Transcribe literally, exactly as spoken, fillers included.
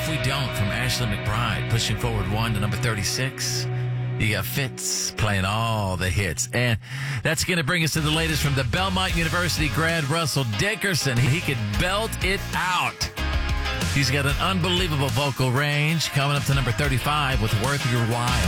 If We Don't from Ashley McBride, pushing forward one to number thirty-six. You got Fitz playing all the hits. And that's going to bring us to the latest from the Belmont University grad, Russell Dickerson. He could belt it out. He's got an unbelievable vocal range, coming up to number thirty-five with Worth Your While.